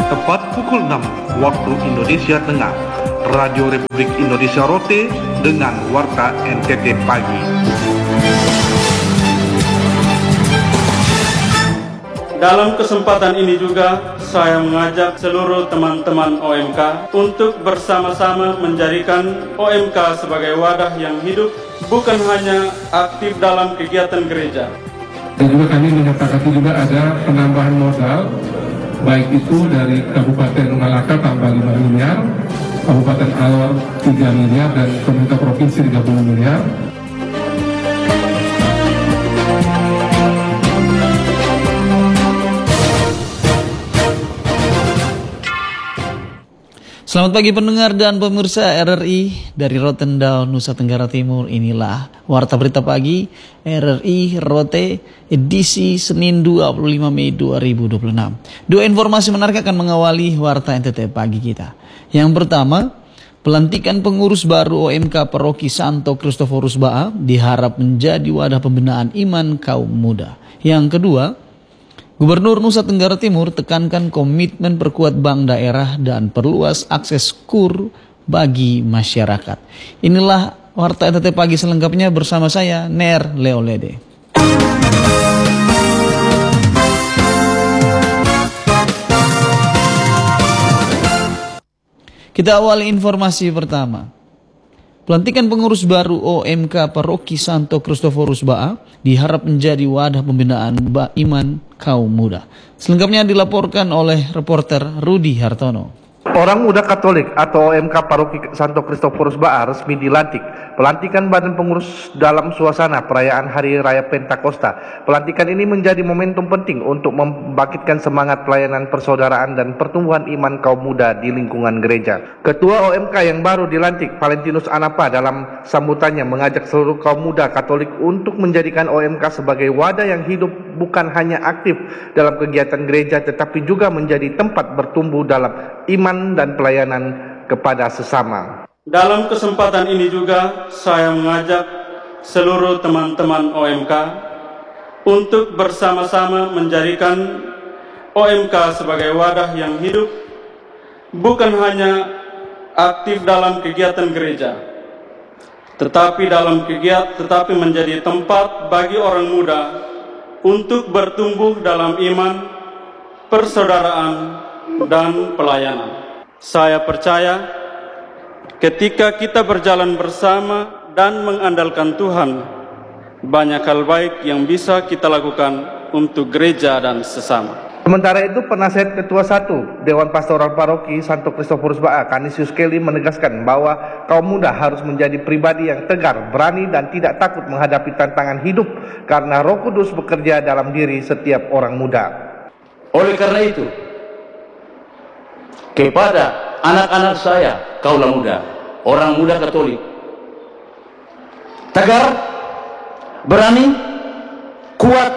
tepat pukul 6 waktu Indonesia Tengah. Radio Republik Indonesia Rote dengan Warta NTT Pagi. Dalam kesempatan ini juga saya mengajak seluruh teman-teman OMK untuk bersama-sama menjadikan OMK sebagai wadah yang hidup, bukan hanya aktif dalam kegiatan gereja. Dan juga kami menyepakati juga ada penambahan modal, baik itu dari Kabupaten Malaka tambah 5 miliar, Kabupaten Alor 3 miliar, dan pemerintah provinsi 30 miliar. Selamat pagi pendengar dan pemirsa RRI dari Rotendao, Nusa Tenggara Timur. Inilah Warta Berita Pagi RRI Rote edisi Senin 25 Mei 2026. Dua informasi menarik akan mengawali Warta NTT Pagi kita. Yang pertama, pelantikan pengurus baru OMK Paroki Santo Kristoforus Baa diharap menjadi wadah pembinaan iman kaum muda. Yang kedua, Gubernur Nusa Tenggara Timur tekankan komitmen perkuat bank daerah dan perluas akses KUR bagi masyarakat. Inilah Warta NTT Pagi selengkapnya bersama saya, Ner Leolede. Kita awali informasi pertama. Pelantikan pengurus baru OMK Paroki Santo Kristoforus Baa diharap menjadi wadah pembinaan iman kaum muda. Selengkapnya dilaporkan oleh reporter Rudi Hartono. Orang Muda Katolik atau OMK Paroki Santo Kristoforus Baa resmi dilantik. Pelantikan badan pengurus dalam suasana perayaan Hari Raya Pentakosta. Pelantikan ini menjadi momentum penting untuk membangkitkan semangat pelayanan persaudaraan dan pertumbuhan iman kaum muda di lingkungan gereja. Ketua OMK yang baru dilantik, Valentinus Anapa, dalam sambutannya mengajak seluruh kaum muda Katolik untuk menjadikan OMK sebagai wadah yang hidup, bukan hanya aktif dalam kegiatan gereja tetapi juga menjadi tempat bertumbuh dalam iman dan pelayanan kepada sesama. Dalam kesempatan ini juga saya mengajak seluruh teman-teman OMK untuk bersama-sama menjadikan OMK sebagai wadah yang hidup, bukan hanya aktif dalam kegiatan gereja, tetapi menjadi tempat bagi orang muda untuk bertumbuh dalam iman, persaudaraan, dan pelayanan. Saya percaya ketika kita berjalan bersama dan mengandalkan Tuhan, banyak hal baik yang bisa kita lakukan untuk gereja dan sesama. Sementara itu, Penasihat Ketua 1 Dewan Pastoral Paroki Santo Kristoforus Baa, Canisius Kelly, menegaskan bahwa kaum muda harus menjadi pribadi yang tegar, berani, dan tidak takut menghadapi tantangan hidup karena Roh Kudus bekerja dalam diri setiap orang muda. Oleh karena itu, kepada anak-anak saya, kaulah muda, orang muda Katolik, tegar, berani, kuat,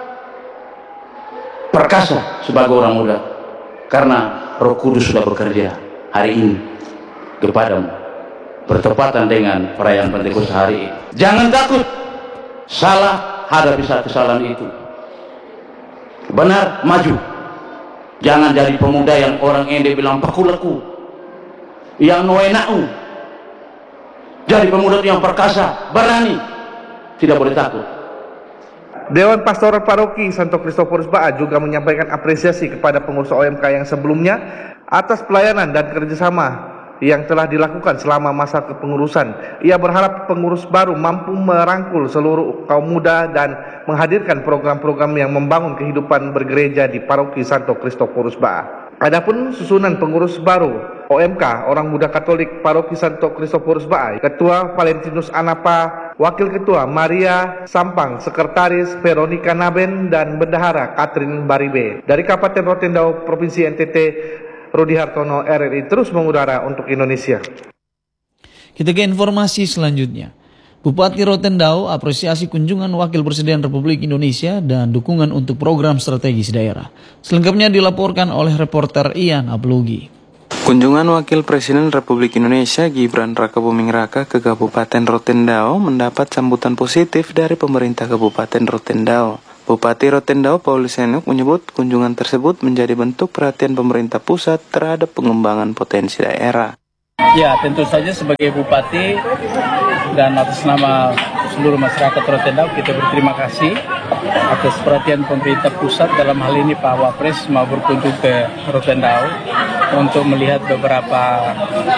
perkasa sebagai orang muda, karena Roh Kudus sudah bekerja hari ini kepadamu, bertepatan dengan perayaan Pentakosta hari ini. Jangan takut salah, hadapi kesalahan itu, benar, maju. Jangan jadi pemuda yang orang ende bilang pakulaku, yang noenau. Jadi pemuda yang perkasa, berani, tidak boleh takut. Dewan Pastoral Paroki Santo Kristoforus Baa juga menyampaikan apresiasi kepada pengurus OMK yang sebelumnya atas pelayanan dan kerjasama yang telah dilakukan selama masa kepengurusan. Ia berharap pengurus baru mampu merangkul seluruh kaum muda dan menghadirkan program-program yang membangun kehidupan bergereja di Paroki Santo Kristoforus Baa. Adapun susunan pengurus baru OMK Orang Muda Katolik Paroki Santo Kristoforus Baa, Ketua Valentinus Anapa, Wakil Ketua Maria Sampang, Sekretaris Veronica Naben, dan Bendahara Katrin Baribe. Dari Kabupaten Rotendao, Provinsi NTT, Rudi Hartono, RRI terus mengudara untuk Indonesia. Kita ke informasi selanjutnya. Bupati Rotendao apresiasi kunjungan Wakil Presiden Republik Indonesia dan dukungan untuk program strategis daerah. Selengkapnya dilaporkan oleh reporter Ian Aplugi. Kunjungan Wakil Presiden Republik Indonesia Gibran Rakabuming Raka ke Kabupaten Rotendao mendapat sambutan positif dari pemerintah Kabupaten Rotendao. Bupati Rotendao Paulus Henuk menyebut kunjungan tersebut menjadi bentuk perhatian pemerintah pusat terhadap pengembangan potensi daerah. Ya, tentu saja sebagai Bupati dan atas nama seluruh masyarakat Rotendao kita berterima kasih atas perhatian pemerintah pusat, dalam hal ini Pak Wapres mau berkunjung ke Rotendao untuk melihat beberapa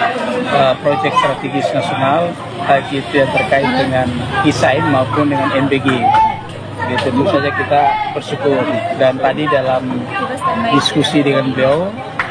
proyek strategis nasional, baik itu yang terkait dengan ISAIN maupun dengan NBG. Tentu saja kita bersyukur, dan tadi dalam diskusi dengan beliau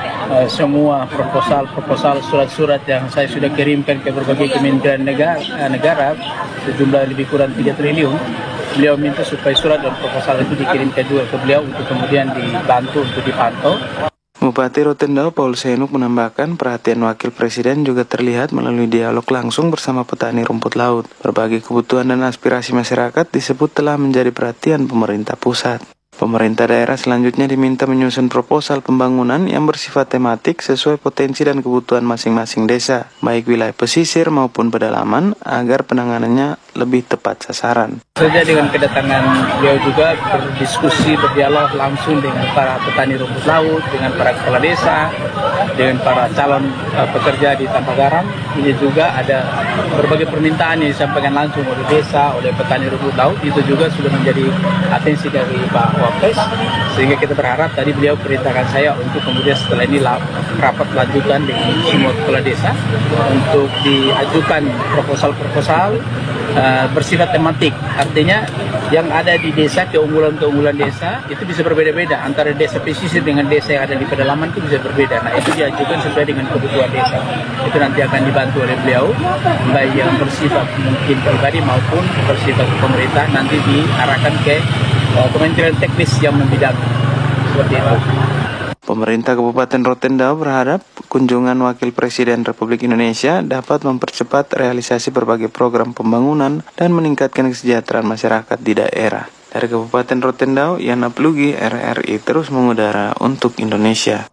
semua proposal surat-surat yang saya sudah kirimkan ke berbagai kementerian negara sejumlah lebih kurang 3 triliun, beliau minta supaya surat dan proposal itu dikirim kedua ke beliau untuk kemudian dibantu untuk dipantau. Bupati Rotendao Paulus Henuk menambahkan perhatian Wakil Presiden juga terlihat melalui dialog langsung bersama petani rumput laut. Berbagai kebutuhan dan aspirasi masyarakat disebut telah menjadi perhatian pemerintah pusat. Pemerintah daerah selanjutnya diminta menyusun proposal pembangunan yang bersifat tematik sesuai potensi dan kebutuhan masing-masing desa, baik wilayah pesisir maupun pedalaman, agar penanganannya lebih tepat sasaran. Saja dengan kedatangan beliau juga berdiskusi, berdialog langsung dengan para petani rumput laut, dengan para kepala desa, dengan para calon pekerja di Tanpa Garam. Ini juga ada berbagai permintaan yang disampaikan langsung oleh desa, oleh petani rumput laut. Itu juga sudah menjadi atensi dari Pak Wapres, sehingga kita berharap tadi beliau perintahkan saya untuk kemudian setelah ini rapat lanjutan dengan semua kepala desa untuk diajukan proposal-proposal bersifat tematik. Artinya yang ada di desa, keunggulan-keunggulan desa itu bisa berbeda-beda, antara desa pesisir dengan desa yang ada di pedalaman itu bisa berbeda. Nah, itu diajukan sesuai dengan kebutuhan desa. Itu nanti akan dibantu oleh beliau, baik yang bersifat mungkin pribadi maupun bersifat pemerintah, nanti diarahkan ke kementerian teknis yang membidang. Seperti itu. Pemerintah Kabupaten Rotendao berharap kunjungan Wakil Presiden Republik Indonesia dapat mempercepat realisasi berbagai program pembangunan dan meningkatkan kesejahteraan masyarakat di daerah. Dari Kabupaten Rotendao, Yana Plugi, RRI terus mengudara untuk Indonesia.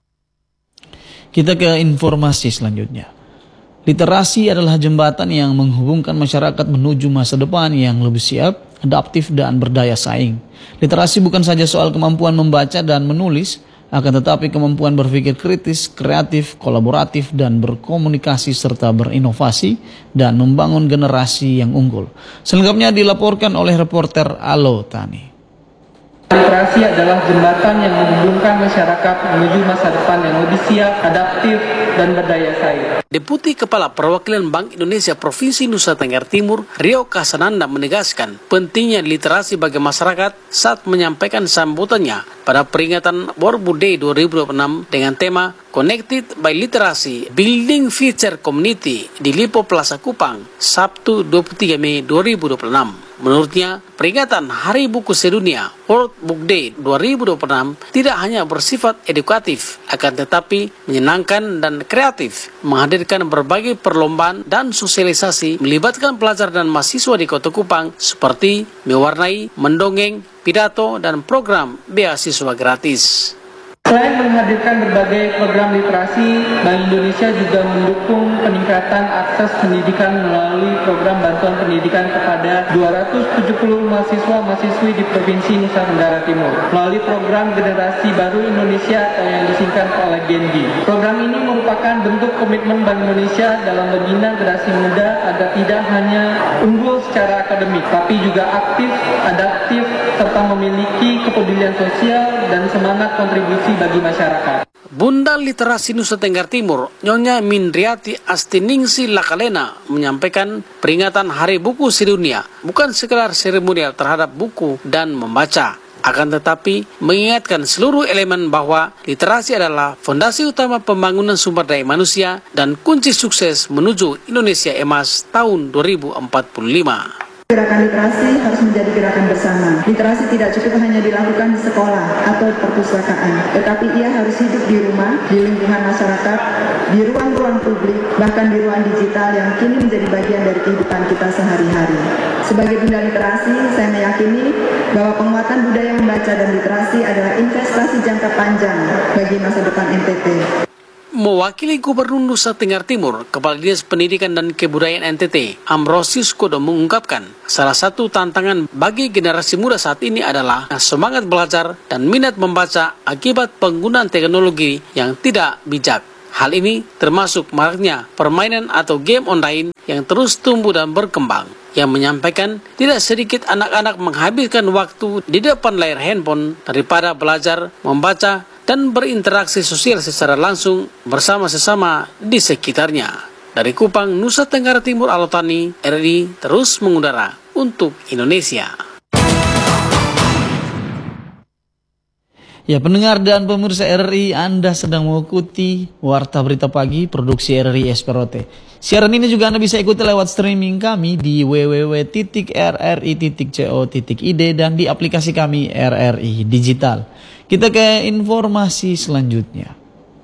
Kita ke informasi selanjutnya. Literasi adalah jembatan yang menghubungkan masyarakat menuju masa depan yang lebih siap, adaptif, dan berdaya saing. Literasi bukan saja soal kemampuan membaca dan menulis, akan tetapi kemampuan berpikir kritis, kreatif, kolaboratif, dan berkomunikasi serta berinovasi dan membangun generasi yang unggul. Selengkapnya dilaporkan oleh reporter Alo Tani. Literasi adalah jembatan yang menghubungkan masyarakat menuju masa depan yang lebih siap, adaptif, dan berdaya saing. Deputi Kepala Perwakilan Bank Indonesia Provinsi Nusa Tenggara Timur, Rio Kasananda, menegaskan pentingnya literasi bagi masyarakat saat menyampaikan sambutannya pada peringatan World Book Day 2026 dengan tema Connected by Literacy, Building Future Community di Lipo Plaza Kupang, Sabtu 23 Mei 2026. Menurutnya, peringatan Hari Buku Sedunia World Book Day 2026 tidak hanya bersifat edukatif, akan tetapi menyenangkan dan kreatif, menghadirkan berbagai perlombaan dan sosialisasi melibatkan pelajar dan mahasiswa di Kota Kupang seperti mewarnai, mendongeng, pidato, dan program beasiswa gratis. Selain menghadirkan berbagai program literasi, Bank Indonesia juga mendukung peningkatan akses pendidikan melalui program bantuan pendidikan kepada 270 mahasiswa-mahasiswi di Provinsi Nusa Tenggara Timur melalui program Generasi Baru Indonesia atau yang disingkat oleh GEND. Program ini merupakan bentuk komitmen Bank Indonesia dalam membina generasi muda agar tidak hanya unggul secara akademik, tapi juga aktif, adaptif, serta memiliki kepedulian sosial dan semangat kontribusi bagi masyarakat. Bunda Literasi Nusa Tenggara Timur, Nyonya Mindriati Astiningsi Lakalena, menyampaikan peringatan Hari Buku Sedunia bukan sekedar seremonial terhadap buku dan membaca, akan tetapi mengingatkan seluruh elemen bahwa literasi adalah fondasi utama pembangunan sumber daya manusia dan kunci sukses menuju Indonesia Emas tahun 2045. Gerakan literasi harus menjadi gerakan bersama. Literasi tidak cukup hanya dilakukan di sekolah atau perpustakaan, tetapi ia harus hidup di rumah, di lingkungan masyarakat, di ruang-ruang publik, bahkan di ruang digital yang kini menjadi bagian dari kehidupan kita sehari-hari. Sebagai Bunda Literasi, saya meyakini bahwa penguatan budaya membaca dan literasi adalah investasi jangka panjang bagi masa depan NTT. Mewakili Gubernur Nusa Tenggara Timur, Kepala Dinas Pendidikan dan Kebudayaan NTT, Ambrosius Kodo mengungkapkan, salah satu tantangan bagi generasi muda saat ini adalah semangat belajar dan minat membaca akibat penggunaan teknologi yang tidak bijak. Hal ini termasuk maraknya permainan atau game online yang terus tumbuh dan berkembang. Yang menyampaikan tidak sedikit anak-anak menghabiskan waktu di depan layar handphone daripada belajar, membaca, dan berinteraksi sosial secara langsung bersama sesama di sekitarnya. Dari Kupang, Nusa Tenggara Timur, Alotani, RRI terus mengudara untuk Indonesia. Ya, pendengar dan pemirsa RRI, Anda sedang mengikuti Warta Berita Pagi produksi RRI SPROT. Siaran ini juga Anda bisa ikuti lewat streaming kami di www.rri.co.id dan di aplikasi kami RRI Digital. Kita ke informasi selanjutnya.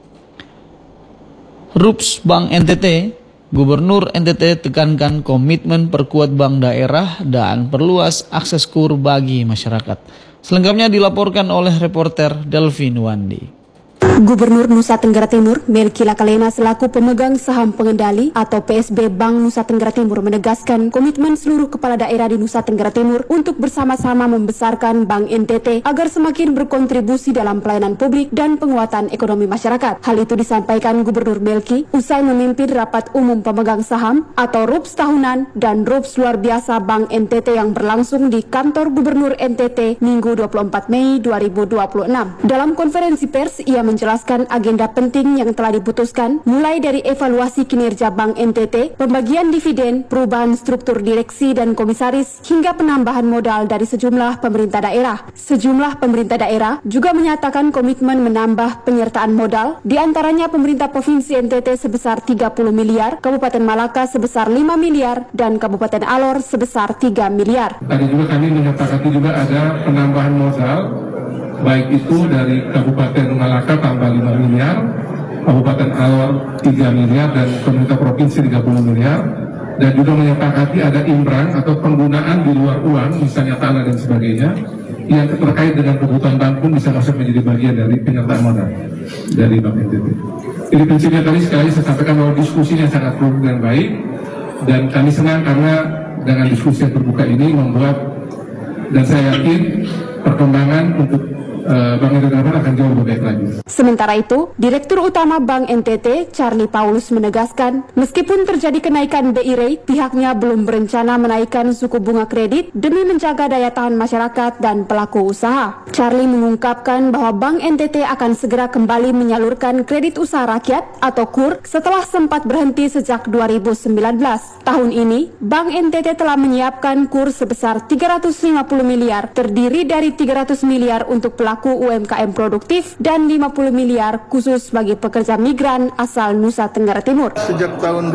RUPS Bank NTT, Gubernur NTT tekankan komitmen perkuat bank daerah dan perluas akses KUR bagi masyarakat. Selengkapnya dilaporkan oleh reporter Delvin Wandi. Gubernur Nusa Tenggara Timur, Melki Lakalena selaku pemegang saham pengendali atau PSB Bank Nusa Tenggara Timur menegaskan komitmen seluruh kepala daerah di Nusa Tenggara Timur untuk bersama-sama membesarkan Bank NTT agar semakin berkontribusi dalam pelayanan publik dan penguatan ekonomi masyarakat. Hal itu disampaikan Gubernur Melki usai memimpin rapat umum pemegang saham atau RUPS tahunan dan RUPS luar biasa Bank NTT yang berlangsung di kantor Gubernur NTT Minggu 24 Mei 2026. Dalam konferensi pers, ia menjelaskan agenda penting yang telah diputuskan, mulai dari evaluasi kinerja Bank NTT, pembagian dividen, perubahan struktur direksi dan komisaris, hingga penambahan modal dari sejumlah pemerintah daerah. Sejumlah pemerintah daerah juga menyatakan komitmen menambah penyertaan modal, diantaranya pemerintah Provinsi NTT sebesar 30 miliar, Kabupaten Malaka sebesar 5 miliar, dan Kabupaten Alor sebesar 3 miliar. Tadi juga kami menyepakati juga ada penambahan modal, baik itu dari Kabupaten Malaka tambah 5 miliar, Kabupaten Alor 3 miliar, dan pemerintah provinsi 30 miliar, dan juga menyepakati ada imbrang atau penggunaan di luar uang, misalnya tanah dan sebagainya, yang terkait dengan kebutuhan bank pun bisa masuk menjadi bagian dari penyertaan modal dari Bank NTT. Jadi prinsipnya tadi sekali saya sampaikan bahwa diskusinya sangat produktif dan baik, dan kami senang karena dengan diskusi yang terbuka ini membuat, dan saya yakin perkembangan untuk Bank NTT akan jauh lebih baik lagi. Sementara itu, Direktur Utama Bank NTT, Charlie Paulus menegaskan, meskipun terjadi kenaikan BI rate, pihaknya belum berencana menaikkan suku bunga kredit demi menjaga daya tahan masyarakat dan pelaku usaha. Charlie mengungkapkan bahwa Bank NTT akan segera kembali menyalurkan kredit usaha rakyat atau KUR setelah sempat berhenti sejak 2019. Tahun ini, Bank NTT telah menyiapkan KUR sebesar 350 miliar, terdiri dari 300 miliar untuk pelaku UMKM produktif dan 50 miliar khusus bagi pekerja migran asal Nusa Tenggara Timur. Sejak tahun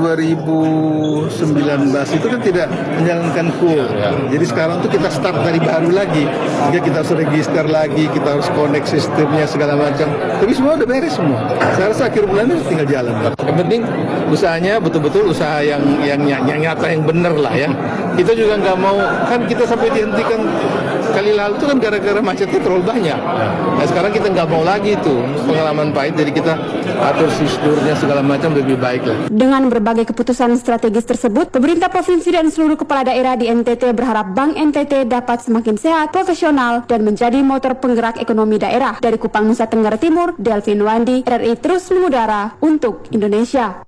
2019 itu kan tidak menjalankan KUR. Jadi sekarang tuh kita start dari baru lagi. Sehingga kita harus register lagi, kita harus connect sistemnya segala macam. Tapi semua udah beres semua. Saya rasa akhir bulan ini tinggal jalan. Yang penting usahanya betul-betul usaha yang nyata, yang benar lah ya. Kita juga nggak mau, kan kita sampai dihentikan kali lalu itu kan gara-gara macetnya terlalu banyak. Nah sekarang kita nggak mau lagi itu pengalaman pahit, jadi kita atur prosedurnya segala macam lebih baik lah. Dengan berbagai keputusan strategis tersebut, pemerintah provinsi dan seluruh kepala daerah di NTT berharap Bank NTT dapat semakin sehat, profesional, dan menjadi motor penggerak ekonomi daerah. Dari Kupang, Nusa Tenggara Timur, Delvin Wandi, RRI terus mengudara untuk Indonesia.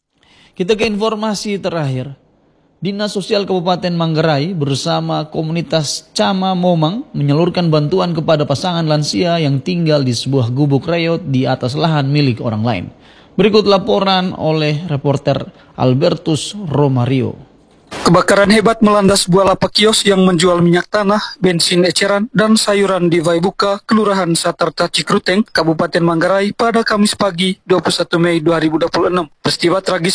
Kita ke informasi terakhir. Dinas Sosial Kabupaten Manggarai bersama komunitas Cama Momang menyalurkan bantuan kepada pasangan lansia yang tinggal di sebuah gubuk reot di atas lahan milik orang lain. Berikut laporan oleh reporter Albertus Romario. Kebakaran hebat melanda sebuah lapak kios yang menjual minyak tanah, bensin eceran, dan sayuran di Vaibuka, Kelurahan Satarta Cikruteng, Kabupaten Manggarai pada Kamis pagi 21 Mei 2026. Peristiwa tragis ini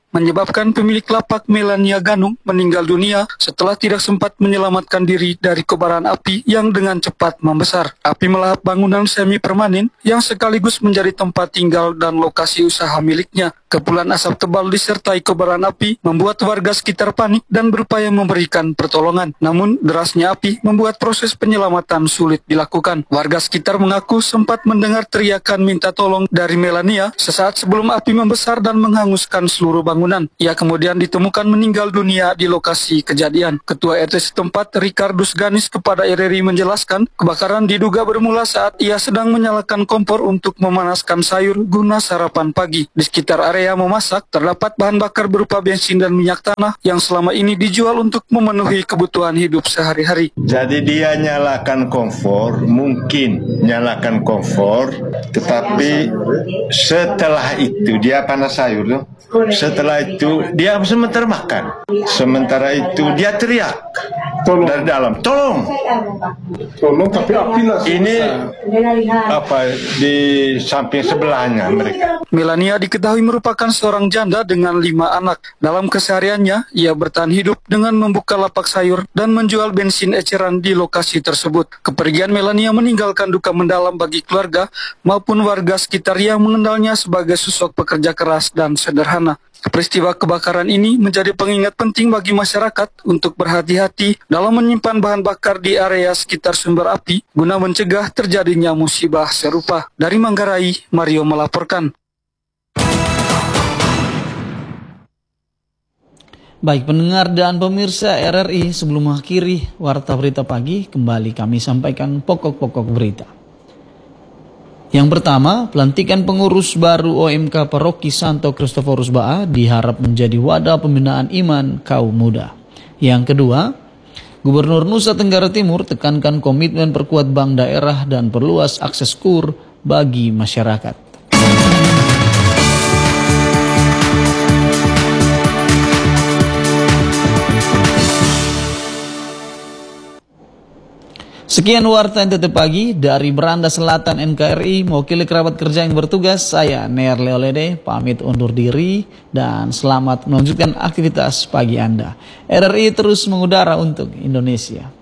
menyebabkan pemilik lapak Melania Ganung meninggal dunia setelah tidak sempat menyelamatkan diri dari kobaran api yang dengan cepat membesar. Api melahap bangunan semi permanen yang sekaligus menjadi tempat tinggal dan lokasi usaha miliknya. Kepulan asap tebal disertai kobaran api membuat warga sekitar panik dan berupaya memberikan pertolongan. Namun derasnya api membuat proses penyelamatan sulit dilakukan. Warga sekitar mengaku sempat mendengar teriakan minta tolong dari Melania sesaat sebelum api membesar dan menghanguskan seluruh bangunan. Ia kemudian ditemukan meninggal dunia di lokasi kejadian. Ketua RT setempat Ricardus Ganis kepada RRI menjelaskan, kebakaran diduga bermula saat ia sedang menyalakan kompor untuk memanaskan sayur guna sarapan pagi. Di sekitar area memasak terdapat bahan bakar berupa bensin dan minyak tanah yang selama ini dijual untuk memenuhi kebutuhan hidup sehari-hari. Jadi dia nyalakan kompor, mungkin nyalakan kompor, tetapi setelah itu dia panas sayur tuh. Setelah itu dia sementara makan. Sementara itu dia teriak dari dalam, tolong tapi api ini apa di samping sebelahnya mereka. Melania diketahui merupakan seorang janda dengan 5 anak. Dalam kesehariannya, ia bertahan hidup dengan membuka lapak sayur dan menjual bensin eceran di lokasi tersebut. Kepergian Melania meninggalkan duka mendalam bagi keluarga maupun warga sekitar yang mengenalnya sebagai sosok pekerja keras dan sederhana. Peristiwa kebakaran ini menjadi pengingat penting bagi masyarakat untuk berhati-hati dalam menyimpan bahan bakar di area sekitar sumber api guna mencegah terjadinya musibah serupa. Dari Manggarai, Mario melaporkan. Baik pendengar dan pemirsa RRI, sebelum mengakhiri Warta Berita Pagi, kembali kami sampaikan pokok-pokok berita. Yang pertama, pelantikan pengurus baru OMK Paroki Santo Kristoforus Baa diharap menjadi wadah pembinaan iman kaum muda. Yang kedua, Gubernur Nusa Tenggara Timur tekankan komitmen perkuat bank daerah dan perluas akses KUR bagi masyarakat. Sekian Warta NTT Pagi dari Beranda Selatan NKRI, mewakili kerabat kerja yang bertugas, saya Near Leolede, pamit undur diri dan selamat melanjutkan aktivitas pagi Anda. RRI terus mengudara untuk Indonesia.